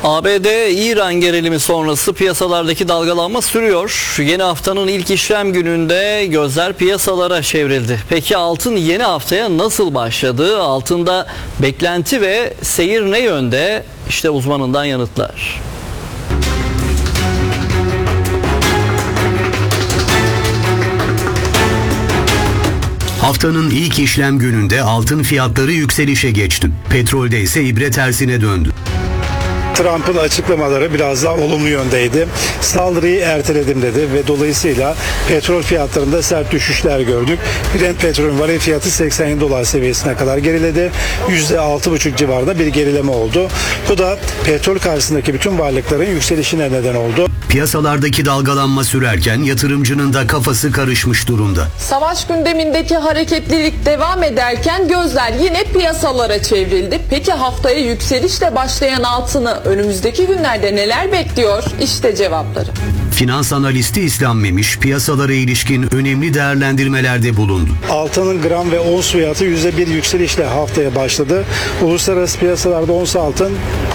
ABD-İran gerilimi sonrası piyasalardaki dalgalanma sürüyor. Yeni haftanın ilk işlem gününde gözler piyasalara çevrildi. Peki altın yeni haftaya nasıl başladı? Altında beklenti ve seyir ne yönde? İşte uzmanından yanıtlar. Haftanın ilk işlem gününde altın fiyatları yükselişe geçti. Petrolde ise ibre tersine döndü. Trump'ın açıklamaları biraz daha olumlu yöndeydi. Saldırıyı erteledim dedi ve dolayısıyla petrol fiyatlarında sert düşüşler gördük. Brent petrolün varil fiyatı $87 seviyesine kadar geriledi. %6,5 civarında bir gerileme oldu. Bu da petrol karşısındaki bütün varlıkların yükselişine neden oldu. Piyasalardaki dalgalanma sürerken yatırımcının da kafası karışmış durumda. Savaş gündemindeki hareketlilik devam ederken gözler yine piyasalara çevrildi. Peki haftaya yükselişle başlayan altını önümüzdeki günlerde neler bekliyor? İşte cevapları. Finans analisti İslam Memiş piyasalara ilişkin önemli değerlendirmelerde bulundu. Altının gram ve ons fiyatı %1 yükselişle haftaya başladı. Uluslararası piyasalarda ons altın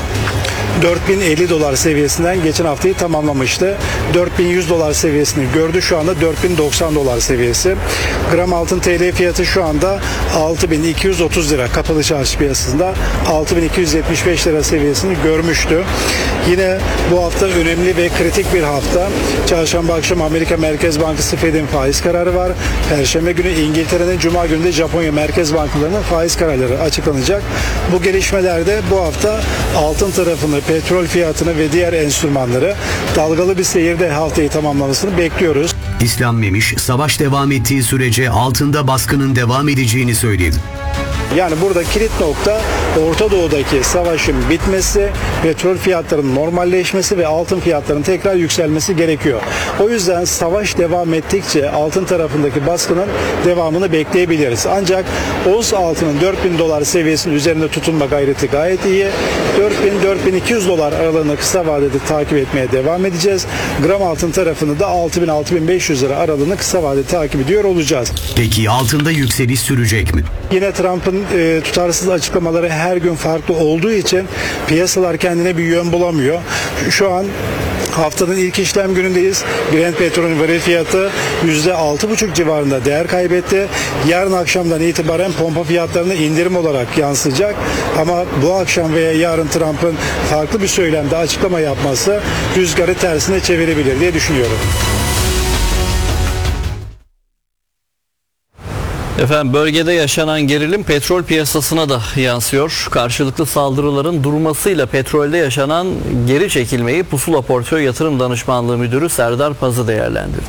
$4.050 seviyesinden geçen haftayı tamamlamıştı. $4.100 seviyesini gördü. Şu anda $4.090 seviyesi. Gram altın TL fiyatı şu anda 6.230 lira. Kapalı çarşı piyasasında 6.275 lira seviyesini görmüştü. Yine bu hafta önemli ve kritik bir hafta. Çarşamba akşam Amerika Merkez Bankası Fed'in faiz kararı var. Perşembe günü İngiltere'nin, Cuma günü de Japonya Merkez Bankalarının faiz kararları açıklanacak. Bu gelişmelerde bu hafta altın tarafını, petrol fiyatını ve diğer enstrümanları dalgalı bir seyirde haftayı tamamlamasını bekliyoruz. İslam Memiş, savaş devam ettiği sürece altında baskının devam edeceğini söyledi. Yani burada kilit nokta Orta Doğu'daki savaşın bitmesi, petrol fiyatlarının normalleşmesi ve altın fiyatlarının tekrar yükselmesi gerekiyor. O yüzden savaş devam ettikçe altın tarafındaki baskının devamını bekleyebiliriz. Ancak ons altının $4.000 seviyesinin üzerinde tutunma gayreti gayet iyi. $4.000-$4.200 aralığını kısa vadede takip etmeye devam edeceğiz. Gram altın tarafını da $6.000-$6.500 aralığını kısa vadede takip ediyor olacağız. Peki altında yükseliş sürecek mi? Yine Trump'ın tutarsız açıklamaları her gün farklı olduğu için piyasalar kendine bir yön bulamıyor. Şu an haftanın ilk işlem günündeyiz. Brent petrolün varil fiyatı %6,5 civarında değer kaybetti. Yarın akşamdan itibaren pompa fiyatlarına indirim olarak yansıyacak. Ama bu akşam veya yarın Trump'ın farklı bir söylemde açıklama yapması rüzgarı tersine çevirebilir diye düşünüyorum. Efendim bölgede yaşanan gerilim petrol piyasasına da yansıyor. Karşılıklı saldırıların durmasıyla petrolde yaşanan geri çekilmeyi Pusula Portföy Yatırım Danışmanlığı Müdürü Serdar Pazı değerlendirdi.